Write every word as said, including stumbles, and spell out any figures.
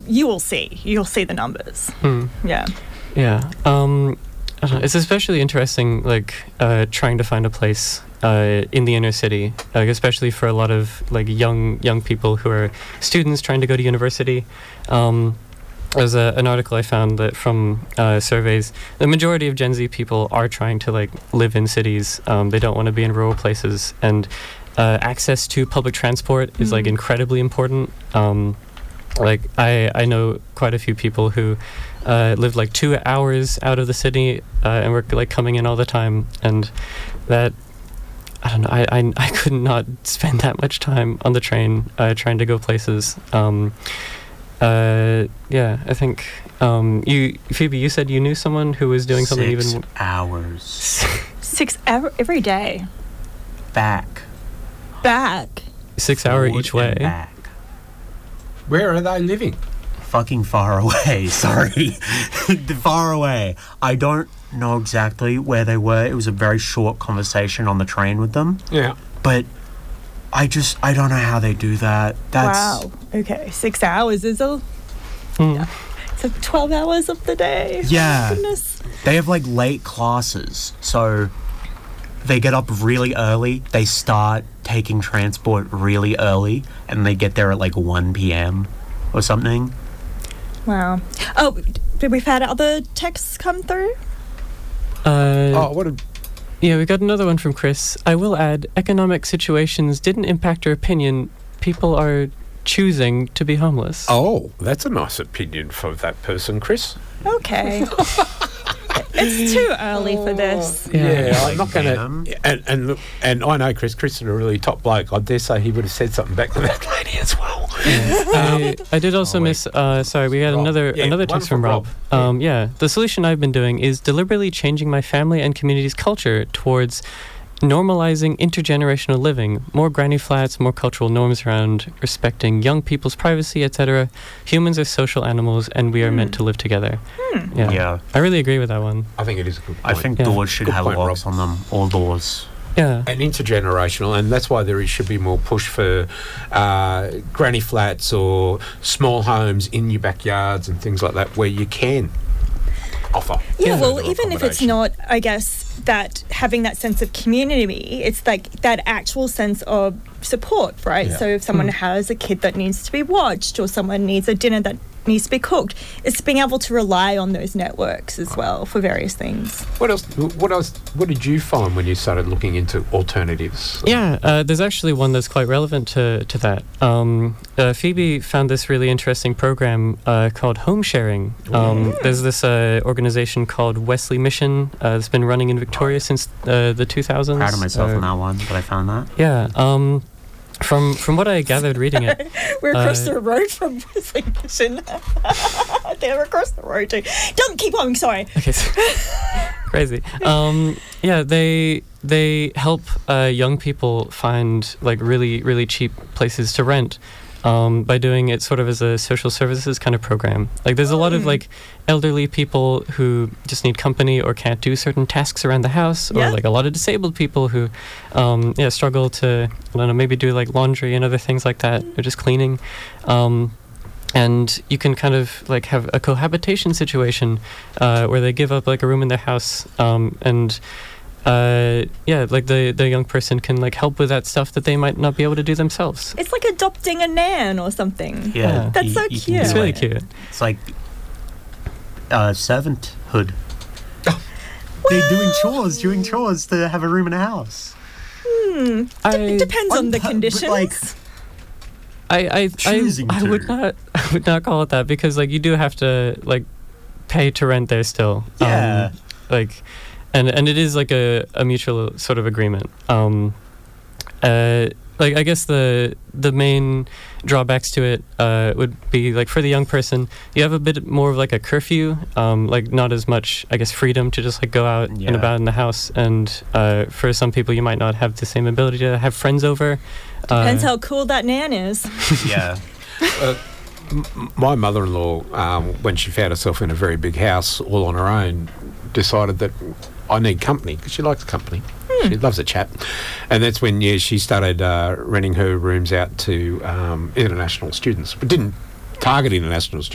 you will see. You'll see the numbers. Hmm. Yeah. Yeah. Um, I don't know. It's especially interesting, like, uh, trying to find a place uh, in the inner city, like, especially for a lot of, like, young young people who are students trying to go to university. Um, there's a, an article I found that from uh, surveys, the majority of Gen Z people are trying to, like, live in cities. Um, they don't want to be in rural places. And uh, access to public transport is, mm. like, incredibly important. Um, like, I, I know quite a few people who Uh, lived like two hours out of the city uh, and were like coming in all the time, and that I don't know. I I, I could not spend that much time on the train uh, trying to go places. Um, uh, yeah, I think um, you, Phoebe, you said you knew someone who was doing something Six even hours. Six hours every day. Back. Back. Six hour Forward each way. and back. Where are they living? Fucking far away, sorry. Far away. I don't know exactly where they were. It was a very short conversation on the train with them. Yeah. But I just, I don't know how they do that. That's, wow. Okay, six hours is a... Mm. Yeah. It's like twelve hours of the day. Yeah. Oh, goodness. They have like late classes. So they get up really early. They start taking transport really early. And they get there at like one p.m. or something. Wow. Oh, did we've had other texts come through? Uh, Oh, what a... Yeah, we got another one from Chris. I will add, economic situations didn't impact our opinion. People are choosing to be homeless. Oh, that's a nice opinion for that person, Chris. Okay. It's too early for this. Yeah. Yeah, I'm Like not going Venom. to... And, and look, and I know Chris. Chris is a really top bloke. I dare say he would have said something back to that lady as well. I, I did also Oh, wait. miss. Uh, sorry, we had Rob. another Yeah, another one text from from Rob. Rob. Um, yeah, the solution I've been doing is deliberately changing my family and community's culture towards normalizing intergenerational living, more granny flats, more cultural norms around respecting young people's privacy, et cetera. Humans are social animals, and we are Hmm. meant to live together. Hmm. Yeah. Yeah. I really agree with that one. I think it is a good I point. think Yeah. doors should Good have point, locks Rob. on them. All doors. Yeah. And intergenerational, and that's why there is, should be more push for uh, granny flats or small homes in your backyards and things like that, where you can offer. Yeah, well, further even if it's accommodation. not, I guess, that having that sense of community, it's like that actual sense of support, right? Yeah. So if someone has a kid that needs to be watched or someone needs a dinner that needs to be cooked, it's being able to rely on those networks as well for various things. What else? What else? What did you find when you started looking into alternatives? Yeah, uh, there's actually one that's quite relevant to, to that. Um, uh, Phoebe found this really interesting program uh, called Home Sharing. Um, there's this uh, organization called Wesley Mission uh, that's been running in Victoria since uh, the two thousands. Proud of myself Uh, on that one, but I found that. Yeah. Um, from from what I gathered reading it, We're across Uh, the road from Wesley Mission. They're across the road too. Don't keep on, sorry. okay, so crazy. Um, yeah, they they help uh, young people find like really really cheap places to rent. Um, by doing it sort of as a social services kind of program. Like there's a lot of Mm. like elderly people who just need company or can't do certain tasks around the house, or Yeah. like a lot of disabled people who um, yeah, struggle to, I don't know, maybe do like laundry and other things like that, or just cleaning. Um, and you can kind of like have a cohabitation situation uh, where they give up like a room in their house um, and uh, yeah, like the, the young person can like help with that stuff that they might not be able to do themselves. It's like adopting a nan or something. Yeah. That's you- so you can cute. It's do really it. cute. It's like uh, servanthood. They're doing chores, doing chores to have a room in a house. Hmm. I- Dep- depends on the Unpu- but, conditions. like, I I, I, Choosing I would to. not I would not call it that, because like you do have to like pay to rent there still. Yeah. Um, like and and it is like a, a mutual sort of agreement. Um uh like I guess the the main drawbacks to it uh would be like for the young person, you have a bit more of like a curfew, um like not as much I guess freedom to just like go out Yeah. and about in the house, and uh for some people you might not have the same ability to have friends over. Depends uh, how cool that nan is. Yeah. Uh, m- m- my mother-in-law, um, when she found herself in a very big house all on her own, decided that I need company, because she likes company. She loves a chat. And that's when, yeah, she started uh, renting her rooms out to um, international students, but didn't target international students.